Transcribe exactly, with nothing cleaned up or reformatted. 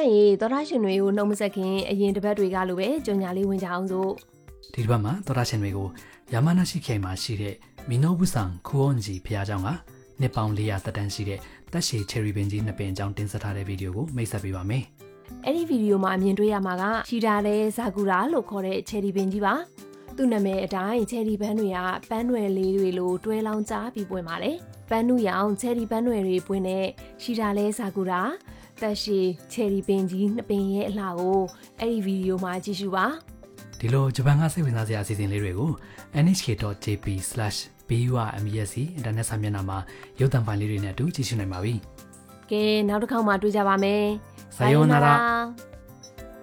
ရေသောတာရှင်တွေကိုနှုတ်မဆက်ခင်အရင်တစ်ပတ်တွေကလိုပဲကြော်ညာလေးဝင်ကြအောင်စို့ဒီတစ်ပတ်မှာသောတာရှင်တွေကိုယာမနာရှိခိုင်မှာရှိတဲ့မီနိုဘူးဆန်ခူအွန်ဂျီဖျားကြောင်းကနှစ်ပေါင်း၄ရာသက်တမ်းရှိတဲ့တက်ရှည်ချယ်ရီပင်ကြီးနှစ်ပင်အကြောင်းတင်ဆက်ထားတဲ့ဗီဒီယိုကိုမိတ်ဆက်ပေးပါမယ်။အဲ့ဒီဗီဒီယိုမှာအမြင်တွေ့ရမှာကရှီတာလဲဇာကူရာလို့ခေါ်တဲ့ချယ်ရီပင်ကြီးပါ။သူ့နာမည်အတိုင်းချယ်ရီပန်းတွေကပန်းတွေလေးတွေလိုတွဲလောင်းကြားပြီးပွင့်ပါတယ်။ပန်းနုရောင်ချယ်ရီပန်းတွေတွေပွင့်တဲ့ရှီတာလဲဇာကူရာတက်ရှည်ချယ်ရီပင်ကြီးနှစ်ပင်ရဲ့အလှကိုအဲ့ဒီဗီဒီယိုမှာကြည့်ရှုပါဒီလိုဂျပန်ကစိတ်ဝင်စားစရာအစီအစဉ်လေးတွေကို en h k dot j p slash b u r m e s c အင်တာနက်စာမျက်နှာမှာရုပ်သံဖိုင်လေးတွေနဲ့အတူကြည့်ရှုနိုင်ပါပြီကဲနောက်တစ်ခေါက်မှတွေ့ကြပါမယ်さようなら